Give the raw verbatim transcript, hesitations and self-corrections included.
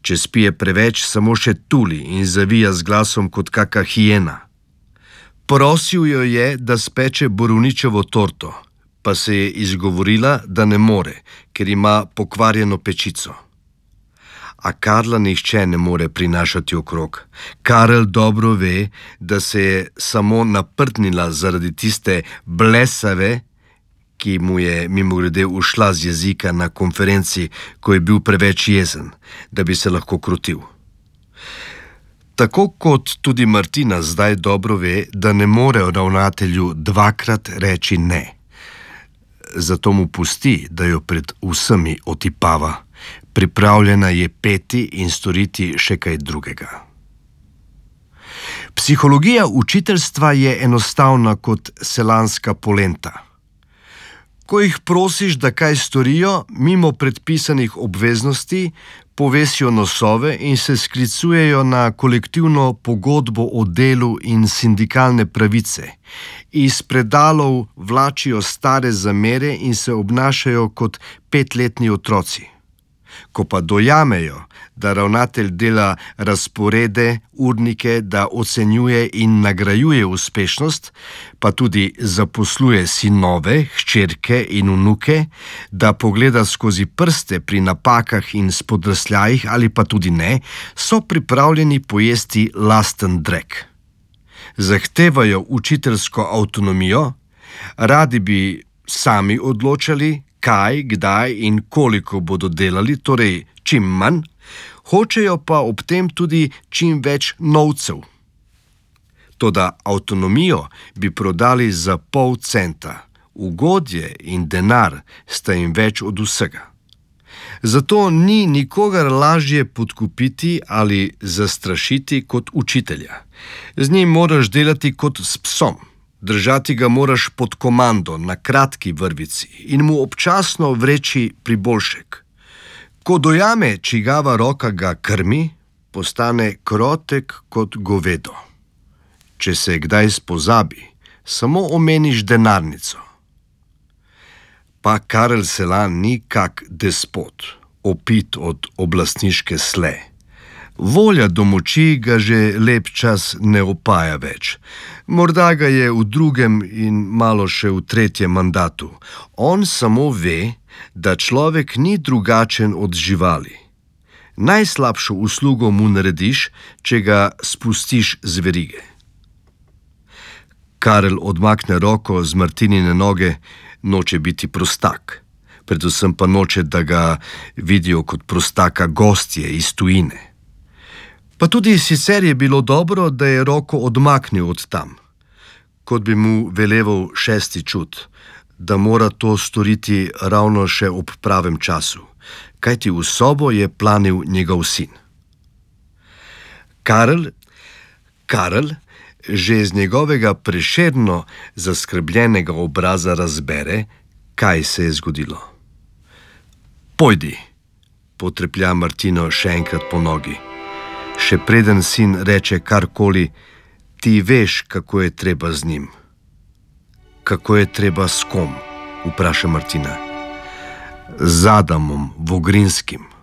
Če spije preveč, samo še tuli in zavija z glasom kot kaka hijena. Prosil jo je, da speče borovničevo torto, pa se je izgovorila, da ne more, ker ima pokvarjeno pečico. A Karla nihče ne more prinašati okrog. Karel dobro ve, da se je samo naprtnila zaradi tiste blesave, ki mu je mimogrede ušla z jezika na konferenci, ko je bil preveč jezen, da bi se lahko krutil. Tako kot tudi Martina zdaj dobro ve, da ne more ravnatelju dvakrat reči ne. Zato mu pusti, da jo pred vsemi otipava. Pripravljena je peti in storiti še kaj drugega. Psihologija učiteljstva je enostavna kot selanska polenta. Ko jih prosiš, da kaj storijo, mimo predpisanih obveznosti, povesijo nosove in se sklicujejo na kolektivno pogodbo o delu in sindikalne pravice. Iz predalov vlačijo stare zamere in se obnašajo kot petletni otroci. Ko pa dojamejo, da ravnatelj dela razporede, urnike, da ocenjuje in nagrajuje uspešnost, pa tudi zaposluje sinove, hčerke in vnuke, da pogleda skozi prste pri napakah in spodrsljajih ali pa tudi ne, so pripravljeni pojesti lasten drek. Zahtevajo učiteljsko avtonomijo, radi bi sami odločali, kaj, kdaj in koliko bodo delali, torej čim manj, hočejo pa ob tem tudi čim več novcev. Toda avtonomijo bi prodali za pol centa, ugodje in denar sta jim več od vsega. Zato ni nikogar lažje podkupiti ali zastrašiti kot učitelja. Z njim moraš delati kot s psom. Držati ga moraš pod komando na kratki vrvici in mu občasno vreči priboljšek. Ko dojame, čigava roka ga krmi, postane krotek kot govedo. Če se kdaj spozabi, samo omeniš denarnico. Pa Karel Selan ni kak despot, opit od oblastniške sle. Volja do moči ga že lep čas ne opaja več. Morda ga je v drugem in malo še v tretjem mandatu. On samo ve, da človek ni drugačen od živali. Najslabšo uslugo mu narediš, če ga spustiš z verige. Karel odmakne roko z Martinine noge, noče biti prostak. Predvsem pa noče, da ga vidijo kot prostaka gostje iz tujine. Pa tudi sicer je bilo dobro, da je roko odmaknil od tam, kot bi mu veleval šesti čut, da mora to storiti ravno še ob pravem času, kajti v sobo je planil njegov sin. Karel, Karel že z njegovega prešerno zaskrbljenega obraza razbere, kaj se je zgodilo. Pojdi, potreplja Martino še enkrat po nogi. Še preden sin reče karkoli, ti veš, kako je treba z njim. Kako je treba s kom, vpraša Martina. Z Adamom Vogrinskim.